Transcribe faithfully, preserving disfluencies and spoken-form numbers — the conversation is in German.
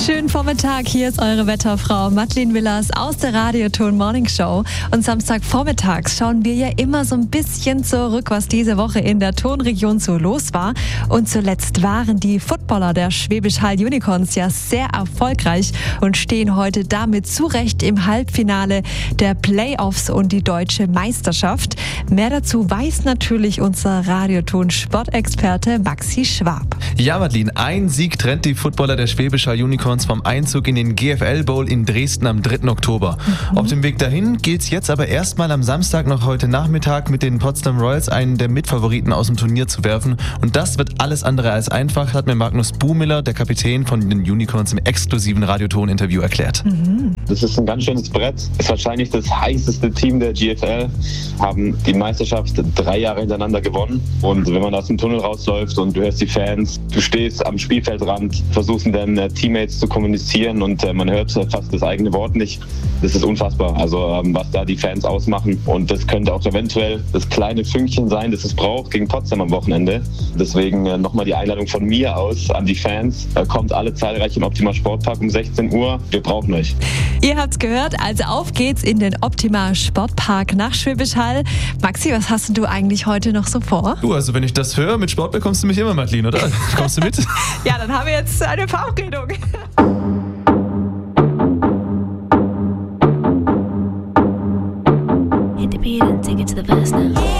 Schönen Vormittag, hier ist eure Wetterfrau Madeleine Willers aus der Radioton Morning Show. Und Samstagvormittags schauen wir ja immer so ein bisschen zurück, was diese Woche in der Tonregion so los war. Und zuletzt waren die Footballer der Schwäbisch Hall Unicorns ja sehr erfolgreich und stehen heute damit zu Recht im Halbfinale der Playoffs und die deutsche Meisterschaft. Mehr dazu weiß natürlich unser Radioton-Sportexperte Maxi Schwab. Ja, Madeleine, ein Sieg trennt die Footballer der Schwäbisch Hall Unicorns vom Einzug in den G F L Bowl in Dresden am dritten Oktober. Mhm. Auf dem Weg dahin geht's jetzt aber erstmal am Samstag noch heute Nachmittag mit den Potsdam Royals, einen der Mitfavoriten aus dem Turnier zu werfen. Und das wird alles andere als einfach, hat mir Magnus Buhmiller, der Kapitän von den Unicorns, im exklusiven Radioton-Interview erklärt. Mhm. Das ist ein ganz schönes Brett. Ist wahrscheinlich das heißeste Team der G F L. Haben die Meisterschaft drei Jahre hintereinander gewonnen. Und wenn man aus dem Tunnel rausläuft und du hörst die Fans, du stehst am Spielfeldrand, versuchst mit deinen Teammates zu kommunizieren und äh, man hört fast das eigene Wort nicht. Das ist unfassbar, also ähm, was da die Fans ausmachen. Und das könnte auch eventuell das kleine Fünkchen sein, das es braucht gegen Potsdam am Wochenende. Deswegen äh, nochmal die Einladung von mir aus an die Fans. Äh, kommt alle zahlreich im Optima Sportpark um sechzehn Uhr. Wir brauchen euch. Ihr habt's gehört, also auf geht's in den Optima Sportpark nach Schwäbisch Hall. Maxi, was hast du eigentlich heute noch so vor? Du, also wenn ich das höre, mit Sport bekommst du mich immer, Madeleine, oder? Kommst du mit? Ja, dann haben wir jetzt eine Verabredung. Hit the beat and take it to the verse now.